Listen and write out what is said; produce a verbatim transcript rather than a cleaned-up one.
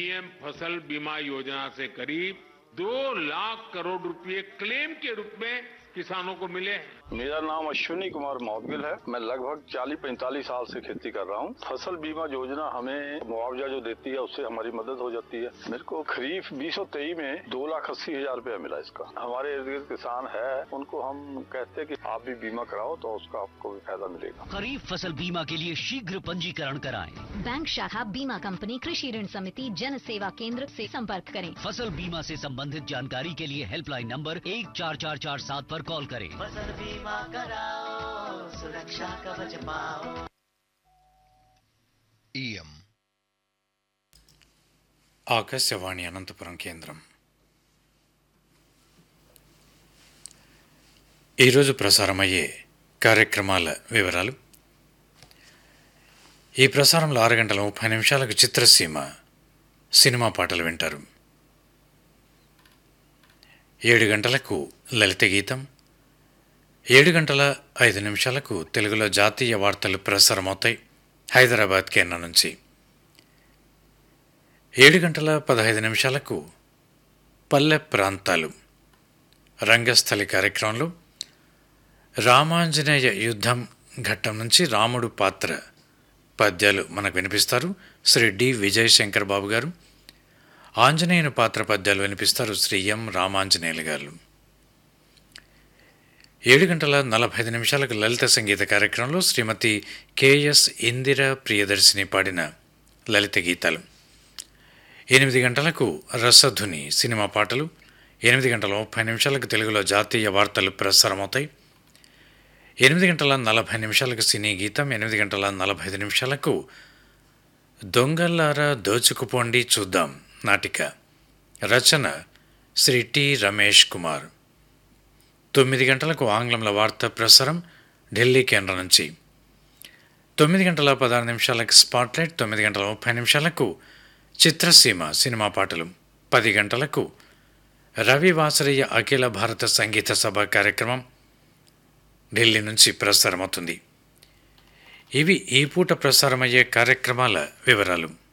PM फसल बीमा योजना से करीब दो लाख करोड़ रुपए क्लेम के रूप में किसानों को मिले हैं। मेरा नाम अश्विनी कुमार मौदगिल है। मैं लगभग चालीस पैंतालीस साल से खेती कर रहा हूँ। फसल बीमा योजना हमें मुआवजा जो देती है उससे हमारी मदद हो जाती है। मेरे को खरीफ बीस सौ तेईस में दो लाख अस्सी हजार रुपया मिला इसका। हमारे इर्द गिर्द किसान है, उनको हम कहते हैं कि आप भी बीमा कराओ तो उसका आपको भी फायदा मिलेगा। खरीफ फसल बीमा के लिए शीघ्र पंजीकरण कराएं। बैंक शाखा बीमा कंपनी कृषि ऋण समिति जन सेवा केंद्र से संपर्क करें। फसल बीमा से संबंधित जानकारी के लिए हेल्पलाइन नंबर एक चार चार चार सात पर कॉल करें। फसल बीमा कराओ, सुरक्षा कवच पाओ। इयम् ఆకాశవాణి అనంతపురం కేంద్రం. ఈరోజు ప్రసారమయ్యే కార్యక్రమాల వివరాలు. ఈ ప్రసారంలో ఆరు గంటల ముప్పై నిమిషాలకు చిత్రసీమ సినిమా పాటలు వింటారు. ఏడు గంటలకు లలిత గీతం, ఏడు గంటల ఐదు నిమిషాలకు తెలుగులో జాతీయ వార్తలు ప్రసారమవుతాయి హైదరాబాద్ కేంద్రం నుంచి. ఏడు గంటల పదహైదు నిమిషాలకు పల్లె ప్రాంతాలు రంగస్థలి కార్యక్రమంలో రామాంజనేయ యుద్ధం ఘట్టం నుంచి రాముడు పాత్ర పద్యాలు మనకు వినిపిస్తారు శ్రీ డి విజయ్ శంకర్ బాబు గారు. ఆంజనేయుని పాత్ర పద్యాలు వినిపిస్తారు శ్రీ ఎం రామాంజనేయులు గారు. ఏడు గంటల నలభై ఐదు నిమిషాలకు లలిత సంగీత కార్యక్రమంలో శ్రీమతి కెఎస్ ఇందిర ప్రియదర్శిని పాడిన లలిత గీతాలు. ఎనిమిది గంటలకు రసధుని సినిమా పాటలు, ఎనిమిది గంటల ముప్పై నిమిషాలకు తెలుగులో జాతీయ వార్తలు ప్రసారమవుతాయి. ఎనిమిది గంటల నలభై నిమిషాలకు సినీ గీతం, ఎనిమిది గంటల నలభై ఐదు నిమిషాలకు దొంగల్లారా దోచుకుపోండి చూద్దాం నాటిక, రచన శ్రీ టి రమేష్ కుమార్. తొమ్మిది గంటలకు ఆంగ్లంలో వార్తా ప్రసారం ఢిల్లీ కేంద్రం నుంచి. తొమ్మిది గంటల పదహారు నిమిషాలకు స్పాట్లైట్, తొమ్మిది గంటల ముప్పై నిమిషాలకు చిత్రసీమ సినిమా పాటలు, పది గంటలకు రవి వాసరయ్య అఖిల భారత సంగీత సభ కార్యక్రమం ఢిల్లీ నుంచి ప్రసారమవుతుంది. ఇవి ఈ పూట ప్రసారమయ్యే కార్యక్రమాల వివరాలు.